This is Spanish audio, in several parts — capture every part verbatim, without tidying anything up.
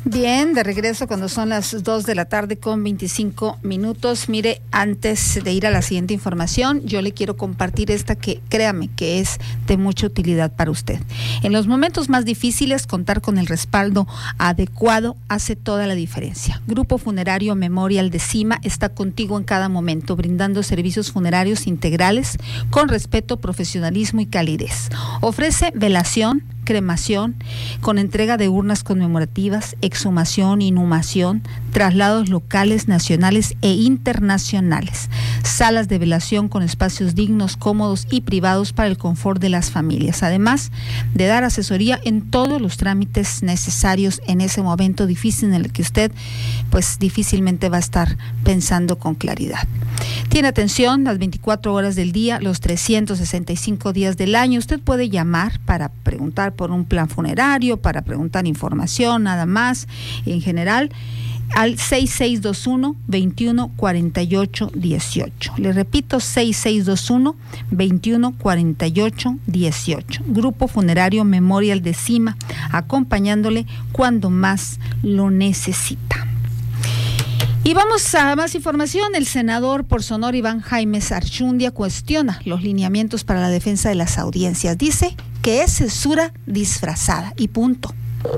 Bien, de regreso cuando son las dos de la tarde con veinticinco minutos. Mire, antes de ir a la siguiente información, yo le quiero compartir esta que, créame, que es de mucha utilidad para usted. En los momentos más difíciles, contar con el respaldo adecuado hace toda la diferencia. Grupo Funerario Memorial de Cima está contigo en cada momento, brindando servicios funerarios integrales con respeto, profesionalismo y calidez. Ofrece velación, cremación, con entrega de urnas conmemorativas, exhumación, inhumación, traslados locales, nacionales e internacionales, salas de velación con espacios dignos, cómodos y privados para el confort de las familias, además de dar asesoría en todos los trámites necesarios en ese momento difícil en el que usted pues difícilmente va a estar pensando con claridad. Tiene atención las veinticuatro horas del día, los trescientos sesenta y cinco días del año. Usted puede llamar para preguntar por un plan funerario, para preguntar información, nada más, en general, al seis seis dos uno, veintiuno cuarenta y ocho dieciocho. Le repito, seis seis dos uno, veintiuno cuarenta y ocho dieciocho. Grupo Funerario Memorial de Cima, acompañándole cuando más lo necesita. Y vamos a más información. El senador por Sonora, Iván Jaimes Archundia, cuestiona los lineamientos para la defensa de las audiencias. Dice que es censura disfrazada y punto.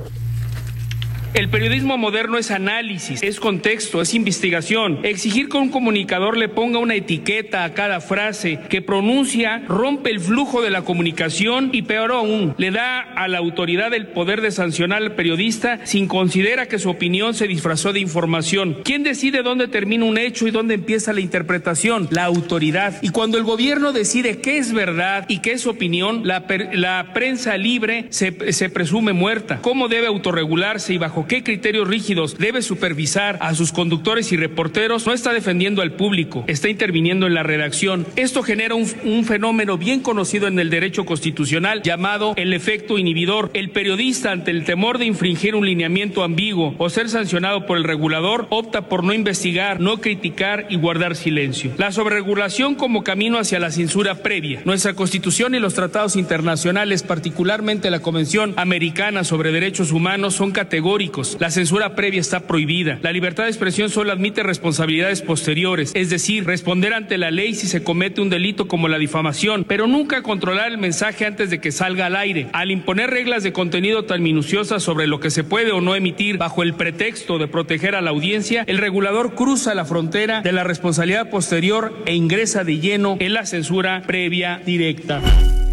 El periodismo moderno es análisis, es contexto, es investigación. Exigir que un comunicador le ponga una etiqueta a cada frase que pronuncia rompe el flujo de la comunicación y, peor aún, le da a la autoridad el poder de sancionar al periodista sin considerar que su opinión se disfrazó de información. ¿Quién decide dónde termina un hecho y dónde empieza la interpretación? La autoridad. Y cuando el gobierno decide qué es verdad y qué es opinión, la, per- la prensa libre se, se presume muerta. ¿Cómo debe autorregularse y bajo qué criterios rígidos debe supervisar a sus conductores y reporteros? No está defendiendo al público, está interviniendo en la redacción. Esto genera un, un fenómeno bien conocido en el derecho constitucional llamado el efecto inhibidor. El periodista, ante el temor de infringir un lineamiento ambiguo o ser sancionado por el regulador, opta por no investigar, no criticar y guardar silencio. La sobreregulación como camino hacia la censura previa. Nuestra Constitución y los tratados internacionales, particularmente la Convención Americana sobre Derechos Humanos, son categóricos. La censura previa está prohibida. La libertad de expresión solo admite responsabilidades posteriores, es decir, responder ante la ley si se comete un delito como la difamación, pero nunca controlar el mensaje antes de que salga al aire. Al imponer reglas de contenido tan minuciosas sobre lo que se puede o no emitir bajo el pretexto de proteger a la audiencia, el regulador cruza la frontera de la responsabilidad posterior e ingresa de lleno en la censura previa directa.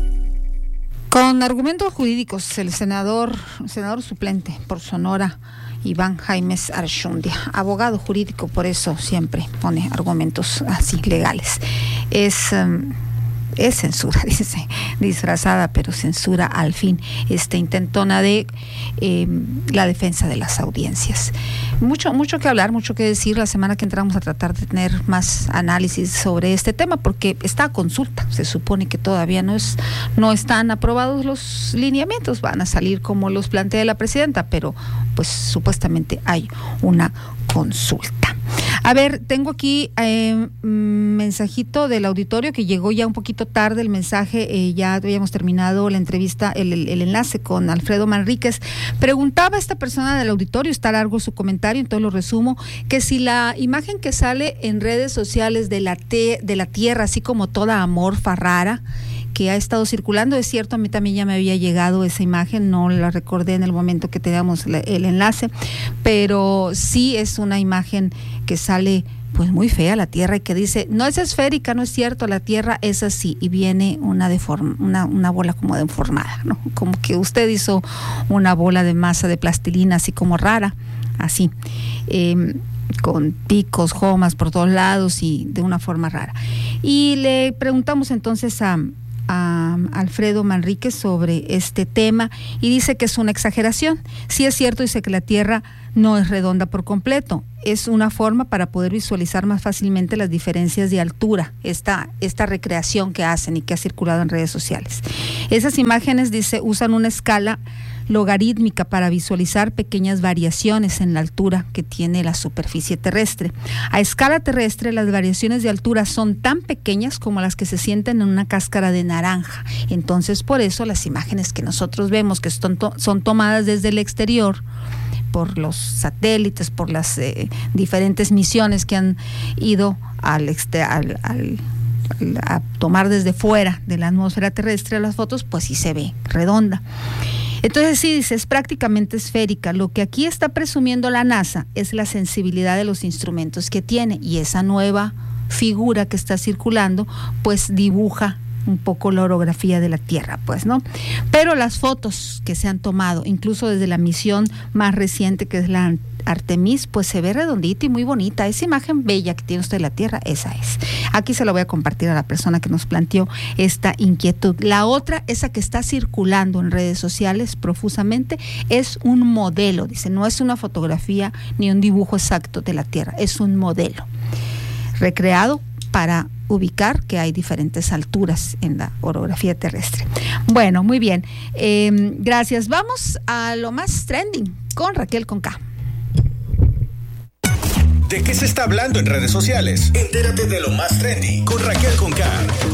Con argumentos jurídicos, el senador, senador suplente por Sonora, Iván Jaimes Archundia, abogado jurídico, por eso siempre pone argumentos así legales. Es... Um, Es censura, dice, disfrazada, pero censura al fin, esta intentona de eh, la defensa de las audiencias. Mucho, mucho que hablar, mucho que decir. La semana que entramos a tratar de tener más análisis sobre este tema, porque está a consulta. Se supone que todavía no es, no están aprobados los lineamientos, van a salir como los plantea la presidenta, pero pues supuestamente hay una consulta. A ver, tengo aquí eh, un mensajito del auditorio que llegó ya un poquito tarde el mensaje, eh, ya habíamos terminado la entrevista, el, el, el enlace con Alfredo Manríquez. Preguntaba esta persona del auditorio, está largo su comentario, entonces lo resumo, que si la imagen que sale en redes sociales de la, te, de la tierra, así como toda amorfa, rara, que ha estado circulando, es cierto, a mí también ya me había llegado esa imagen, no la recordé en el momento que teníamos el, el enlace, pero sí es una imagen que sale pues muy fea la Tierra y que dice, no es esférica, no es cierto, la Tierra es así, y viene una deform, una, una bola como deformada, ¿no? Como que usted hizo una bola de masa de plastilina así como rara, así, eh, con picos, jomas por todos lados y de una forma rara. Y le preguntamos entonces a a Alfredo Manríquez sobre este tema y dice que es una exageración. Sí es cierto, dice que la Tierra no es redonda por completo, es una forma para poder visualizar más fácilmente las diferencias de altura, esta, esta recreación que hacen y que ha circulado en redes sociales. Esas imágenes, dice, usan una escala logarítmica para visualizar pequeñas variaciones en la altura que tiene la superficie terrestre. A escala terrestre, las variaciones de altura son tan pequeñas como las que se sienten en una cáscara de naranja. Entonces, por eso las imágenes que nosotros vemos que son, to- son tomadas desde el exterior, por los satélites, por las eh, diferentes misiones que han ido al, este, al, al a tomar desde fuera de la atmósfera terrestre las fotos, pues sí se ve redonda. Entonces sí, dice, es prácticamente esférica. Lo que aquí está presumiendo la NASA es la sensibilidad de los instrumentos que tiene, y esa nueva figura que está circulando pues dibuja un poco la orografía de la Tierra, pues, ¿no? Pero las fotos que se han tomado, incluso desde la misión más reciente, que es la Artemis, pues se ve redondita y muy bonita. Esa imagen bella que tiene usted de la Tierra, esa es. Aquí se la voy a compartir a la persona que nos planteó esta inquietud. La otra, esa que está circulando en redes sociales profusamente, es un modelo, dice, no es una fotografía ni un dibujo exacto de la Tierra, es un modelo recreado para ubicar que hay diferentes alturas en la orografía terrestre. Bueno, muy bien. Eh, gracias. Vamos a lo más trending con Raquel con K. ¿De qué se está hablando en redes sociales? Entérate de lo más trendy con Raquel con K.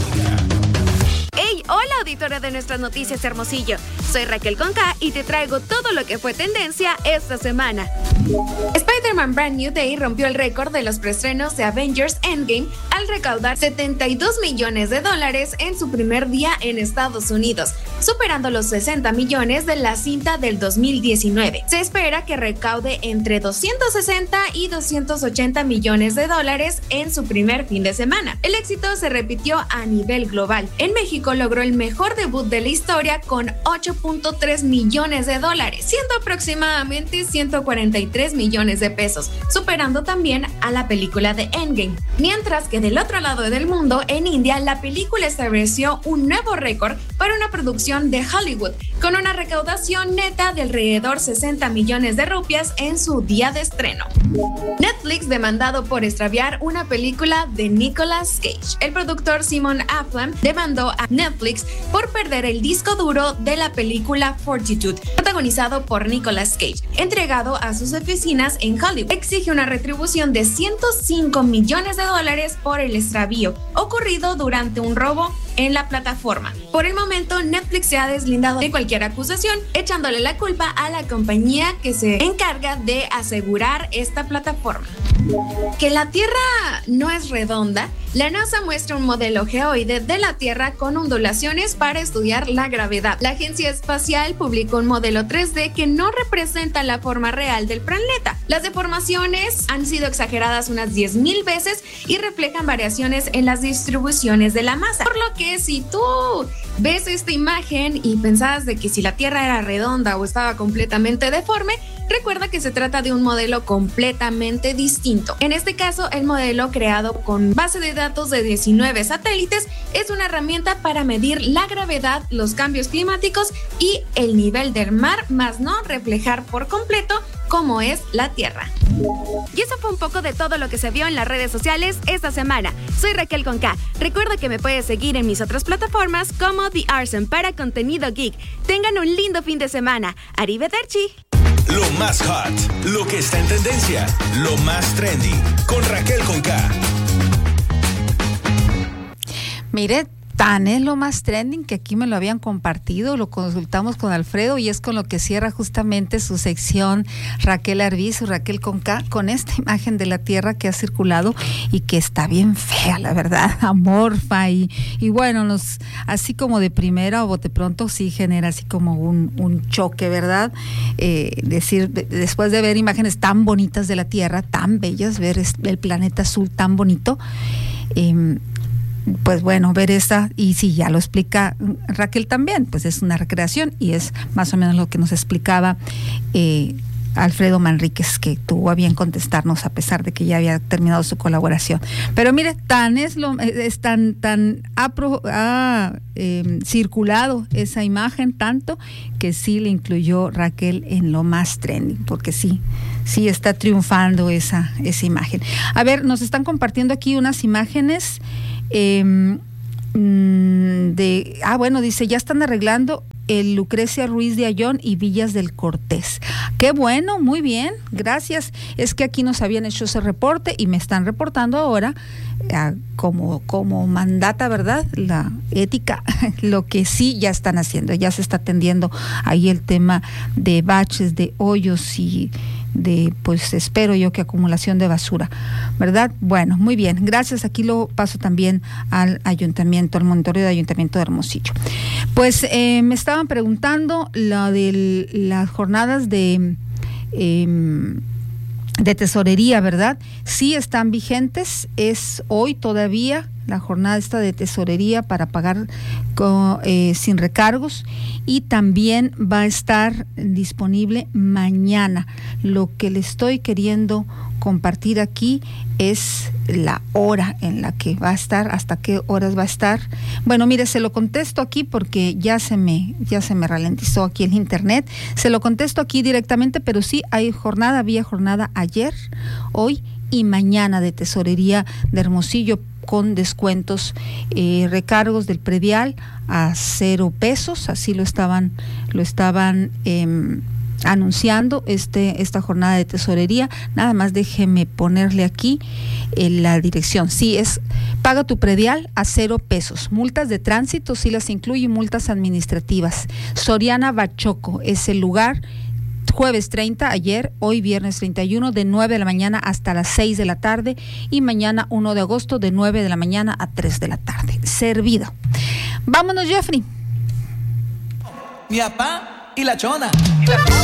Hey, hola auditoria de nuestras noticias Hermosillo. Soy Raquel con K y te traigo todo lo que fue tendencia esta semana. Spider-Man Brand New Day rompió el récord de los preestrenos de Avengers Endgame al recaudar setenta y dos millones de dólares en su primer día en Estados Unidos, superando los sesenta millones de la cinta del dos mil diecinueve. Se espera que recaude entre doscientos sesenta y doscientos ochenta millones de dólares en su primer fin de semana. El éxito se repitió a nivel global. En México logró el mejor debut de la historia con ocho punto tres millones de dólares, siendo aproximadamente ciento cuarenta y tres millones de pesos, superando también a la película de Endgame. Mientras que del otro lado del mundo, en India, la película estableció un nuevo récord para una producción de Hollywood, con una recaudación neta de alrededor sesenta millones de rupias en su día de estreno. Netflix demandado por extraviar una película de Nicolas Cage. El productor Simon Aflam demandó a Netflix por perder el disco duro de la película Fortitude, protagonizado por Nicolas Cage, entregado a sus oficinas en Hollywood. Exige una retribución de ciento cinco millones de dólares por el extravío ocurrido durante un robo en la plataforma. Por el momento, Netflix se ha deslindado de cualquier acusación, echándole la culpa a la compañía que se encarga de asegurar esta plataforma. Que la Tierra no es redonda, la NASA muestra un modelo geoide de la Tierra con ondulaciones para estudiar la gravedad. La Agencia Espacial publicó un modelo tres D que no representa la forma real del planeta. Las deformaciones han sido exageradas unas diez mil veces y reflejan variaciones en las distribuciones de la masa. Por lo que si tú ves esta imagen y pensabas de que si la Tierra era redonda o estaba completamente deforme, recuerda que se trata de un modelo completamente distinto. En este caso, el modelo creado con base de datos de diecinueve satélites es una herramienta para medir la gravedad, los cambios climáticos y el nivel del mar, más no reflejar por completo cómo es la Tierra. Y eso fue un poco de todo lo que se vio en las redes sociales esta semana. Soy Raquel con K. Recuerda que me puedes seguir en mis otras plataformas como The Arson para contenido geek. Tengan un lindo fin de semana. Arrivederci. Lo más hot, lo que está en tendencia, lo más trendy, con Raquel con K. Mire, tan es lo más trending que aquí me lo habían compartido, lo consultamos con Alfredo y es con lo que cierra justamente su sección Raquel Arbizu, Raquel con K, con esta imagen de la Tierra que ha circulado y que está bien fea, la verdad, amorfa y, y bueno, nos, así como de primera o bote pronto sí genera así como un, un choque, ¿verdad? Eh, decir, de, después de ver imágenes tan bonitas de la Tierra, tan bellas, ver el planeta azul tan bonito, eh, pues bueno, ver esta, y si ya lo explica Raquel también, pues es una recreación y es más o menos lo que nos explicaba eh, Alfredo Manríquez, que tuvo a bien contestarnos a pesar de que ya había terminado su colaboración. Pero mire, tan es lo es tan tan ha, pro, ha eh, circulado esa imagen tanto que sí le incluyó Raquel en lo más trending, porque sí sí está triunfando esa esa imagen. A ver, nos están compartiendo aquí unas imágenes eh, de ah bueno, dice, ya están arreglando el Lucrecia Ruiz de Ayllón y Villas del Cortés. Qué bueno, muy bien, gracias. Es que aquí nos habían hecho ese reporte y me están reportando ahora eh, como, como mandata, ¿verdad? La ética, lo que sí ya están haciendo, ya se está atendiendo ahí el tema de baches, de hoyos y de, pues espero yo que acumulación de basura, ¿verdad? Bueno, muy bien, gracias. Aquí lo paso también al ayuntamiento, al monitoreo de Ayuntamiento de Hermosillo. Pues eh, me estaban preguntando la de las jornadas de eh, de tesorería, ¿verdad? Sí están vigentes, es hoy todavía la jornada esta de tesorería para pagar con, eh, sin recargos, y también va a estar disponible mañana. Lo que le estoy queriendo compartir aquí es la hora en la que va a estar, hasta qué horas va a estar. Bueno, mire, se lo contesto aquí porque ya se me ya se me ralentizó aquí el internet. Se lo contesto aquí directamente, pero sí hay jornada, había jornada ayer, hoy y mañana de tesorería de Hermosillo, con descuentos, eh, recargos del predial a cero pesos, así lo estaban, lo estaban eh, anunciando este esta jornada de tesorería. Nada más déjeme ponerle aquí eh, la dirección. Sí, es paga tu predial a cero pesos. Multas de tránsito sí las incluye, multas administrativas. Soriana Bachoco es el lugar. Jueves treinta, ayer, hoy viernes treinta y uno, de nueve de la mañana hasta las seis de la tarde, y mañana uno de agosto de nueve de la mañana a tres de la tarde. Servido. Vámonos, Jeffrey. Mi papá y la chona. Y la chona.